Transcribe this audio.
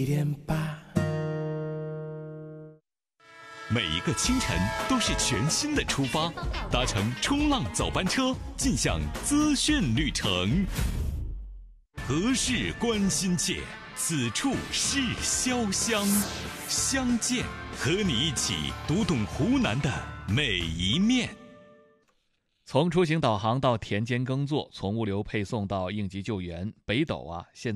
每一个清晨都是全新的出发，搭乘冲浪早班车，进向资讯旅程。何事关心切？此处是潇湘，相见，和你一起读懂湖南的每一面。 从出行导航到田间耕作，从物流配送到应急救援，北斗现